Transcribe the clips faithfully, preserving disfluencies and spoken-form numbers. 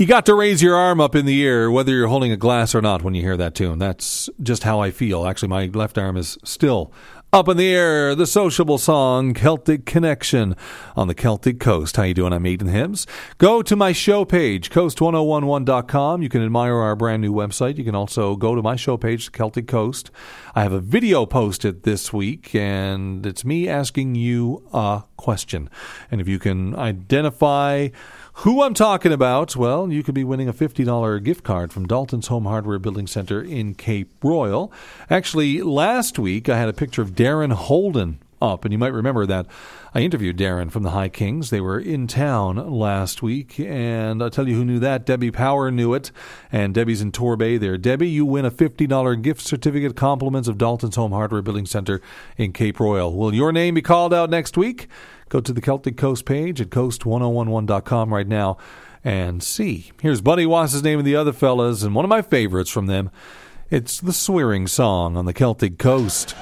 You got to raise your arm up in the air, whether you're holding a glass or not, when you hear that tune. That's just how I feel. Actually, my left arm is still up in the air. The sociable song, Celtic Connection, on the Celtic Coast. How you doing? I'm Aidan Hibbs. Go to my show page, coast ten eleven dot com. You can admire our brand new website. You can also go to my show page, Celtic Coast. I have a video posted this week, and it's me asking you a question. And if you can identify who I'm talking about, well, you could be winning a fifty dollars gift card from Dalton's Home Hardware Building Center in Cape Royal. Actually, last week I had a picture of Darren Holden up, and you might remember that I interviewed Darren from the High Kings. They were in town last week, and I'll tell you who knew that. Debbie Power knew it, and Debbie's in Torbay there. Debbie, you win a fifty dollars gift certificate, compliments of Dalton's Home Hardware Building Center in Cape Royal. Will your name be called out next week? Go to the Celtic Coast page at coast ten eleven dot com right now and see. Here's Buddy Wass's name and the other fellas, and one of my favorites from them. It's the Swearing Song on the Celtic Coast.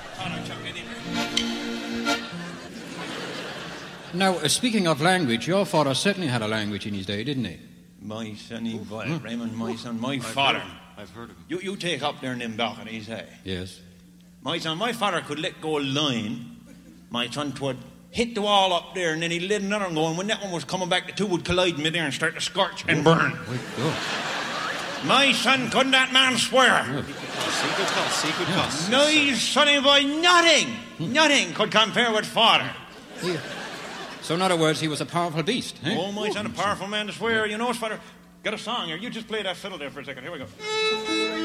Now, uh, speaking of language, your father certainly had a language in his day, didn't he? My sonny boy, hmm. Raymond, my son, my I've father. Heard I've heard of him. You, you take up there in them balconies, eh? Yes. My son, my father could let go a line. My son would hit the wall up there, and then he'd let another one go, and when that one was coming back, the two would collide in midair and start to scorch and burn. Oh. My son, couldn't that man swear? Secret cuss, secret cuss. No, sonny boy, nothing, nothing could compare with father. Yeah. So in other words, he was a powerful beast, eh? Oh, my son, a powerful man to swear. You know, father, got a song here. You just play that fiddle there for a second. Here we go.